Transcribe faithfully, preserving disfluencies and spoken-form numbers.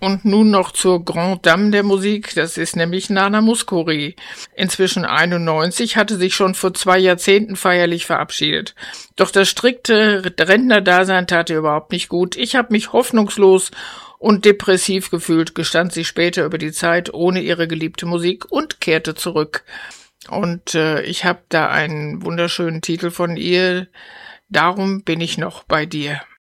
Und nun noch zur Grande Dame der Musik, das ist nämlich Nana Mouskouri. Inzwischen einundneunzig, hatte sich schon vor zwei Jahrzehnten feierlich verabschiedet. Doch das strikte Rentnerdasein tat ihr überhaupt nicht gut. Ich habe mich hoffnungslos und depressiv gefühlt, gestand sie später über die Zeit ohne ihre geliebte Musik und kehrte zurück. Und äh, ich habe da einen wunderschönen Titel von ihr, Darum bin ich noch bei dir.